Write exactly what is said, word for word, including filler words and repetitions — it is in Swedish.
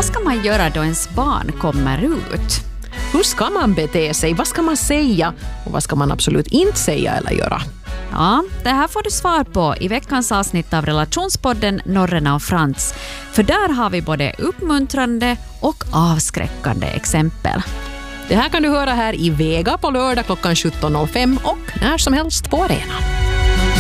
ska man göra då ens barn kommer ut? Hur ska man bete sig? Vad ska man säga? Och vad ska man absolut inte säga eller göra? Ja, det här får du svar på i veckans avsnitt av relationspodden Norrena och Frans. För där har vi både uppmuntrande och avskräckande exempel. Det här kan du höra här i Vega på lördag klockan sjutton noll fem och när som helst på arenan.